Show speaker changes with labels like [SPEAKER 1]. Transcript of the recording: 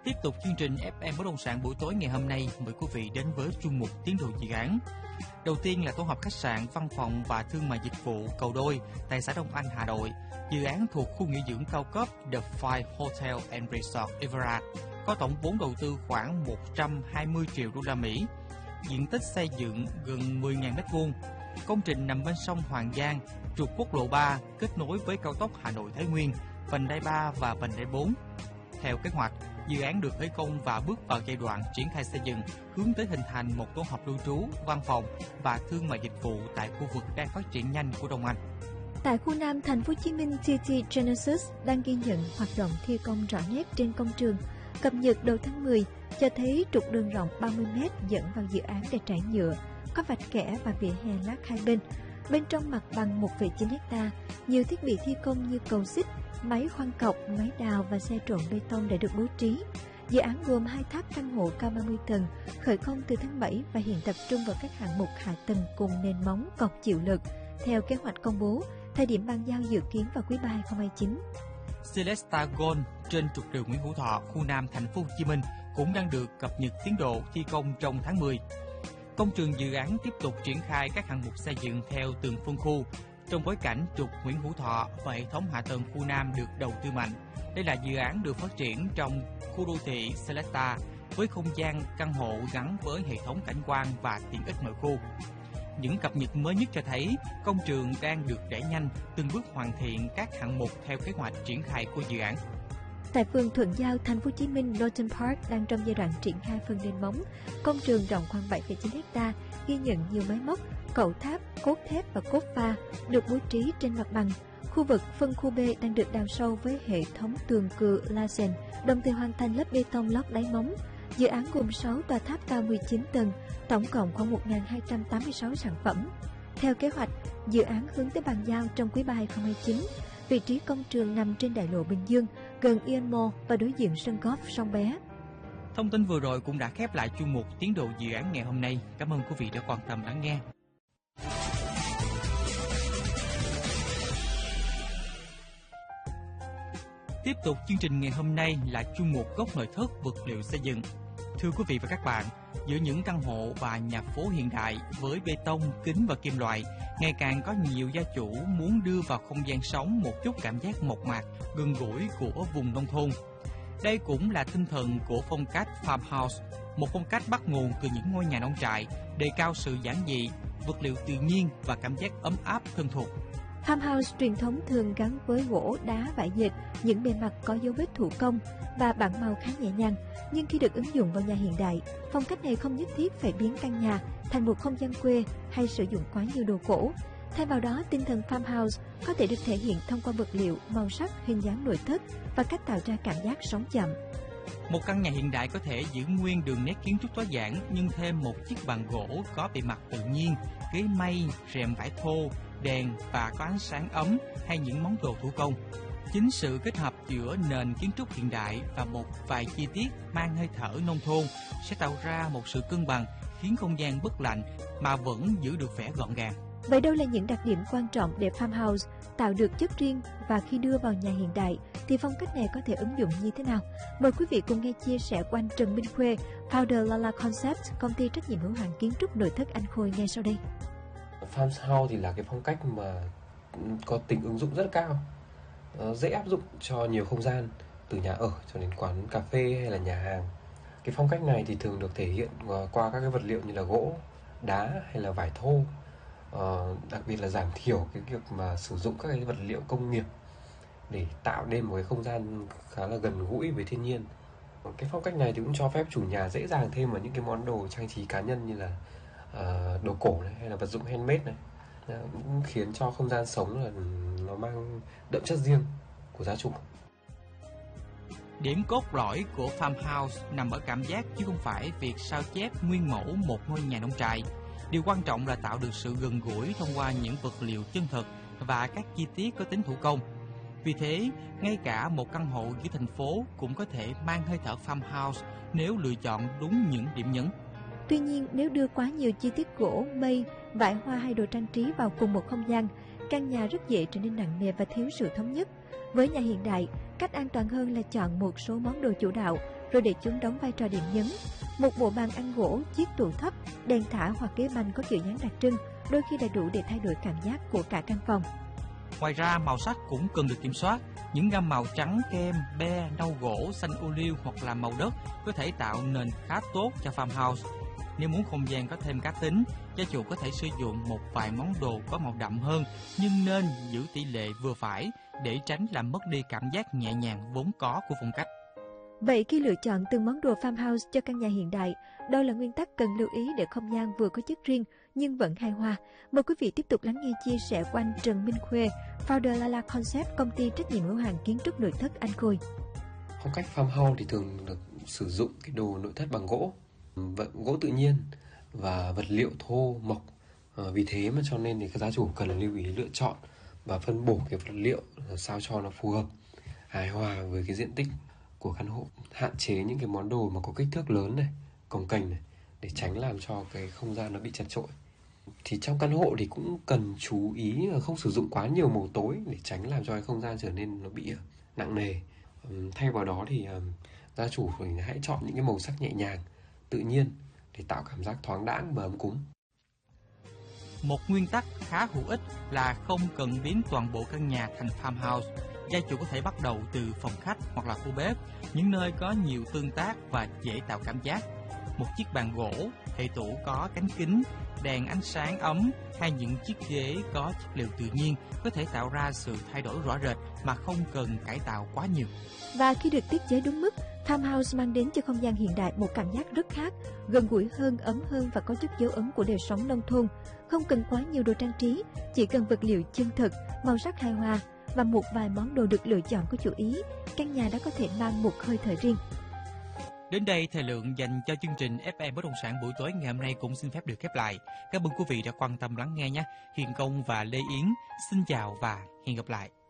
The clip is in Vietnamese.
[SPEAKER 1] Tiếp tục chương trình FM Bất động sản buổi tối ngày hôm nay, mời quý vị đến với chuyên mục tiến độ dự án. Đầu tiên là tổ hợp khách sạn, văn phòng và thương mại dịch vụ Cầu Đôi tại xã Đông Anh, Hà Nội. Dự án thuộc khu nghỉ dưỡng cao cấp The Five Hotel and Resort Everard, có tổng vốn đầu tư khoảng 120 triệu đô la Mỹ. Diện tích xây dựng gần 10.000 m². Công trình nằm bên sông Hoàng Giang, trục quốc lộ 3 kết nối với cao tốc Hà Nội Thái Nguyên, vành đai 3 và vành đai 4. Theo kế hoạch, dự án được khởi công và bước vào giai đoạn triển khai xây dựng, hướng tới hình thành một tổ hợp lưu trú, văn phòng và thương mại dịch vụ tại khu vực đang phát triển nhanh của Đông Anh.
[SPEAKER 2] Tại khu Nam, thành phố Hồ Chí Minh, TT Genesis đang ghi nhận hoạt động thi công rõ nét trên công trường. Cập nhật đầu tháng 10 cho thấy trục đường rộng 30 m dẫn vào dự án để trải nhựa, có vạch kẻ và vỉa hè lát hai bên. Bên trong mặt bằng 1,9 ha, nhiều thiết bị thi công như cầu xích, máy khoan cọc, máy đào và xe trộn bê tông đã được bố trí. Dự án gồm 2 tháp căn hộ cao 30 tầng, khởi công từ tháng 7 và hiện tập trung vào các hạng mục hạ tầng cùng nền móng cọc chịu lực. Theo kế hoạch công bố, thời điểm bàn giao dự kiến vào quý 3 2029.
[SPEAKER 1] Celesta Gold trên trục đường Nguyễn Hữu Thọ, khu Nam, thành phố Hồ Chí Minh cũng đang được cập nhật tiến độ thi công trong tháng 10. Công trường dự án tiếp tục triển khai các hạng mục xây dựng theo từng phân khu. Trong bối cảnh trục Nguyễn Hữu Thọ và hệ thống hạ tầng khu Nam được đầu tư mạnh, đây là dự án được phát triển trong khu đô thị Celesta với không gian căn hộ gắn với hệ thống cảnh quan và tiện ích nội khu. Những cập nhật mới nhất cho thấy công trường đang được đẩy nhanh, từng bước hoàn thiện các hạng mục theo kế hoạch triển khai của dự án.
[SPEAKER 2] Tại phường Thuận Giao, thành phố Hồ Chí Minh, Norton Park đang trong giai đoạn triển khai phần nền móng. Công trường rộng khoảng 7,9 ha, ghi nhận nhiều máy móc, cầu tháp, cốt thép và cốt pha được bố trí trên mặt bằng. Khu vực phân khu B đang được đào sâu với hệ thống tường cự Lasen, đồng thời hoàn thành lớp bê tông lót đáy móng. Dự án gồm 6 tòa tháp cao 19 tầng, tổng cộng khoảng 1.286 sản phẩm. Theo kế hoạch, dự án hướng tới bàn giao trong quý 3 2029. Vị trí công trường nằm trên đại lộ Bình Dương, gần Ion Mall và đối diện sân golf Sông Bé.
[SPEAKER 1] Thông tin vừa rồi cũng đã khép lại chuyên mục tiến độ dự án ngày hôm nay. Cảm ơn quý vị đã quan tâm lắng nghe. Tiếp tục chương trình ngày hôm nay là chuyên mục góc nội thất vật liệu xây dựng. Thưa quý vị và các bạn, giữa những căn hộ và nhà phố hiện đại với bê tông, kính và kim loại, ngày càng có nhiều gia chủ muốn đưa vào không gian sống một chút cảm giác mộc mạc, gần gũi của vùng nông thôn. Đây cũng là tinh thần của phong cách farmhouse, một phong cách bắt nguồn từ những ngôi nhà nông trại, đề cao sự giản dị, vật liệu tự nhiên và cảm giác ấm áp thân thuộc.
[SPEAKER 2] Farmhouse truyền thống thường gắn với gỗ, đá, vải dệt, những bề mặt có dấu vết thủ công và bảng màu khá nhẹ nhàng. Nhưng khi được ứng dụng vào nhà hiện đại, phong cách này không nhất thiết phải biến căn nhà thành một không gian quê hay sử dụng quá nhiều đồ cổ. Thay vào đó, tinh thần farmhouse có thể được thể hiện thông qua vật liệu, màu sắc, hình dáng nội thất và cách tạo ra cảm giác sống chậm.
[SPEAKER 1] Một căn nhà hiện đại có thể giữ nguyên đường nét kiến trúc tối giản nhưng thêm một chiếc bàn gỗ có bề mặt tự nhiên, ghế mây, rèm vải thô, đèn và có ánh sáng ấm hay những món đồ thủ công. Chính sự kết hợp giữa nền kiến trúc hiện đại và một vài chi tiết mang hơi thở nông thôn sẽ tạo ra một sự cân bằng, khiến không gian bất lạnh mà vẫn giữ được vẻ gọn gàng.
[SPEAKER 2] Vậy đâu là những đặc điểm quan trọng để farmhouse tạo được chất riêng, và khi đưa vào nhà hiện đại thì phong cách này có thể ứng dụng như thế nào? Mời quý vị cùng nghe chia sẻ của anh Trần Minh Khuê, founder Lala Concept, công ty trách nhiệm hữu hạn kiến trúc nội thất Anh Khôi ngay sau đây.
[SPEAKER 3] Farmhouse thì là cái phong cách mà có tính ứng dụng rất cao, dễ áp dụng cho nhiều không gian, từ nhà ở cho đến quán cà phê hay là nhà hàng. Cái phong cách này thì thường được thể hiện qua các cái vật liệu như là gỗ, đá hay là vải thô. Đặc biệt là giảm thiểu cái việc mà sử dụng các cái vật liệu công nghiệp để tạo nên một cái không gian khá là gần gũi với thiên nhiên. Cái phong cách này thì cũng cho phép chủ nhà dễ dàng thêm vào những cái món đồ trang trí cá nhân như là đồ cổ này hay là vật dụng handmade này, cũng khiến cho không gian sống là nó mang đậm chất riêng của gia chủ.
[SPEAKER 1] Điểm cốt lõi của farmhouse nằm ở cảm giác chứ không phải việc sao chép nguyên mẫu một ngôi nhà nông trại. Điều quan trọng là tạo được sự gần gũi thông qua những vật liệu chân thực và các chi tiết có tính thủ công. Vì thế, ngay cả một căn hộ giữa thành phố cũng có thể mang hơi thở farmhouse nếu lựa chọn đúng những điểm nhấn.
[SPEAKER 2] Tuy nhiên, nếu đưa quá nhiều chi tiết gỗ, mây, vải hoa hay đồ trang trí vào cùng một không gian, căn nhà rất dễ trở nên nặng nề và thiếu sự thống nhất. Với nhà hiện đại, cách an toàn hơn là chọn một số món đồ chủ đạo rồi để chúng đóng vai trò điểm nhấn. Một bộ bàn ăn gỗ, chiếc tủ thấp, đèn thả hoặc ghế bành có kiểu dáng đặc trưng, đôi khi đã đủ để thay đổi cảm giác của cả căn phòng.
[SPEAKER 1] Ngoài ra, màu sắc cũng cần được kiểm soát. Những gam màu trắng kem, be, nâu gỗ, xanh ô liu hoặc là màu đất có thể tạo nền khá tốt cho farmhouse. Nếu muốn không gian có thêm cá tính, gia chủ có thể sử dụng một vài món đồ có màu đậm hơn, nhưng nên giữ tỷ lệ vừa phải để tránh làm mất đi cảm giác nhẹ nhàng vốn có của phong cách.
[SPEAKER 2] Vậy khi lựa chọn từng món đồ farmhouse cho căn nhà hiện đại, đâu là nguyên tắc cần lưu ý để không gian vừa có chất riêng nhưng vẫn hài hòa? Mời quý vị tiếp tục lắng nghe chia sẻ của anh Trần Minh Khuê, founder Lala Concept, công ty trách nhiệm hữu hạn kiến trúc nội thất Anh Khôi.
[SPEAKER 3] Phong cách farmhouse thì thường được sử dụng cái đồ nội thất bằng gỗ, gỗ tự nhiên và vật liệu thô mộc. Vì thế mà cho nên thì các gia chủ cần lưu ý lựa chọn và phân bổ cái vật liệu sao cho nó phù hợp, hài hòa với cái diện tích của căn hộ, hạn chế những cái món đồ mà có kích thước lớn này, cồng kềnh này, để tránh làm cho cái không gian nó bị chật chội. Thì trong căn hộ thì cũng cần chú ý không sử dụng quá nhiều màu tối để tránh làm cho cái không gian trở nên nó bị nặng nề. Thay vào đó thì gia chủ mình hãy chọn những cái màu sắc nhẹ nhàng, tự nhiên để tạo cảm giác thoáng đãng và ấm cúng.
[SPEAKER 1] Một nguyên tắc khá hữu ích là không cần biến toàn bộ căn nhà thành farmhouse. Gia chủ có thể bắt đầu từ phòng khách hoặc là khu bếp, những nơi có nhiều tương tác và dễ tạo cảm giác. Một chiếc bàn gỗ, hệ tủ có cánh kính, đèn ánh sáng ấm hay những chiếc ghế có chất liệu tự nhiên có thể tạo ra sự thay đổi rõ rệt mà không cần cải tạo quá nhiều.
[SPEAKER 2] Và khi được tiết chế đúng mức, farmhouse mang đến cho không gian hiện đại một cảm giác rất khác, gần gũi hơn, ấm hơn và có chút dấu ấn của đời sống nông thôn. Không cần quá nhiều đồ trang trí, chỉ cần vật liệu chân thực, màu sắc hài hòa và một vài món đồ được lựa chọn có chủ ý, căn nhà đã có thể mang một hơi thở riêng.
[SPEAKER 1] Đến đây, thời lượng dành cho chương trình FM Bất động sản buổi tối ngày hôm nay cũng xin phép được khép lại. Cảm ơn quý vị đã quan tâm lắng nghe nhé. Hiền Công và Lê Yến xin chào và hẹn gặp lại.